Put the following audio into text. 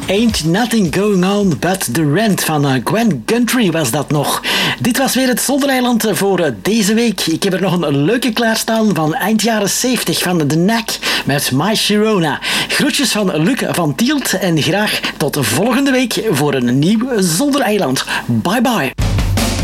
Ain't Nothing Going On But The Rent van Gwen Guthrie was dat nog. Dit was weer het Zoldereiland voor deze week. Ik heb er nog een leuke klaarstaan van eind jaren 70 van The Knack met My Sharona. Groetjes van Luc van Tielt en graag tot volgende week voor een nieuw Zoldereiland. Bye bye.